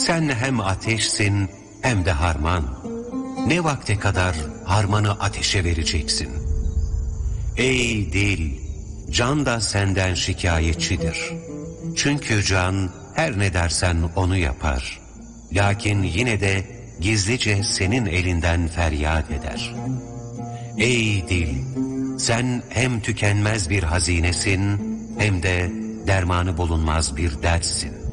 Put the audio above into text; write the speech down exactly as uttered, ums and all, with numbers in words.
Sen hem ateşsin hem de harman. Ne vakte kadar harmanı ateşe vereceksin? Ey dil, can da senden şikayetçidir. Çünkü can her ne dersen onu yapar. Lakin yine de gizlice senin elinden feryat eder. Ey dil, sen hem tükenmez bir hazinesin hem de dermanı bulunmaz bir dertsin.